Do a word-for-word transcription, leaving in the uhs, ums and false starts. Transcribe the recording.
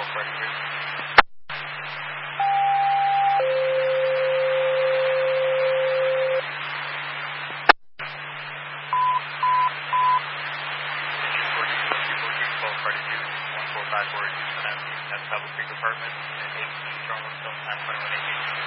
twelve thirty-two. twelve thirty-two, one four five four, Houston Avenue, that's Pebble Creek Apartments, eighteen Charlottesville, nine twenty-one eighteen.